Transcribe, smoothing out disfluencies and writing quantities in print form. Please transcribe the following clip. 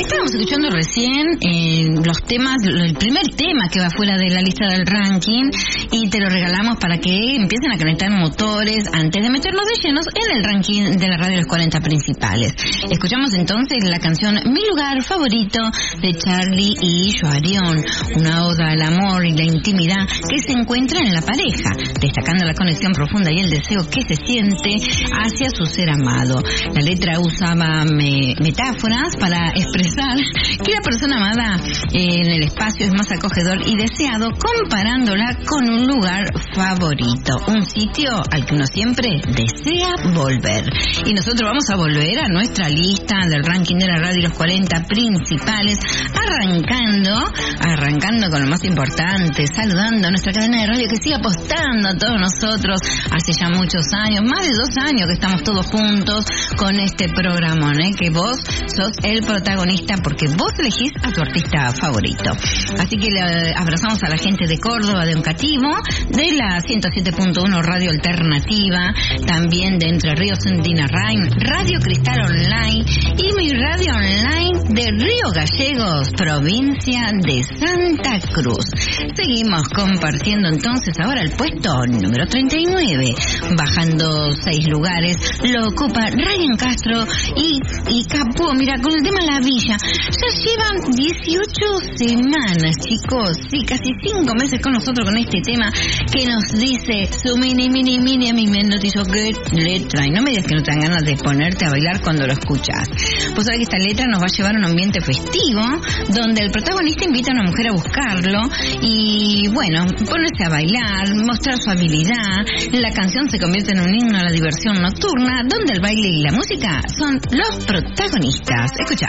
Estábamos escuchando recién los temas, el primer tema que va fuera de la lista del ranking, y te lo regalamos para que empiecen a conectar motores antes de meternos de llenos en el ranking de la radio de los 40 principales. Escuchamos entonces la canción Mi lugar favorito de Charlie y Joarion, una oda al amor y la intimidad que se encuentra en la pareja, destacando la conexión profunda y el deseo que se siente hacia su ser amado. La letra usaba metáforas para expresar que la persona amada en el espacio es más acogedor y deseado, comparándola con un lugar favorito, un sitio al que uno siempre desea volver. Y nosotros vamos a volver a nuestra lista del ranking de la radio los 40 principales, arrancando con lo más importante, saludando a nuestra cadena de radio que sigue apostando a todos nosotros hace ya muchos años, más de 2 años que estamos todos juntos con este programa, que vos sos el protagonista porque vos elegís a tu artista favorito. Así que le abrazamos a la gente de Córdoba, de Oncativo, de la 107.1 Radio Alternativa, también de Entre Ríos en Dinarrain, Radio Cristal Online y mi radio online de Río Gallegos, provincia de Santa Cruz. Seguimos compartiendo entonces ahora el puesto número 39, bajando 6 lugares, lo ocupa Ryan Castro y Capó, mira, con el tema La Villa. Ya llevan 18 semanas, chicos, sí, casi 5 meses con nosotros con este tema que nos dice su mini a mi menotizó que letra. Y no me digas que no te dan ganas de ponerte a bailar cuando lo escuchas. Pues sabés que esta letra nos va a llevar a un ambiente festivo donde el protagonista invita a una mujer a buscarlo y, bueno, ponerse a bailar, mostrar su habilidad. La canción se convierte en un himno a la diversión nocturna donde el baile y la música son los protagonistas. Escucha.